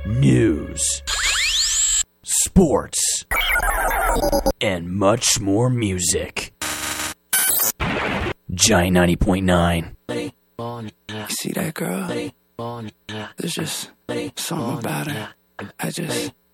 news, sports, and much more music. Giant 90.9. You see that girl? There's just something about her. I just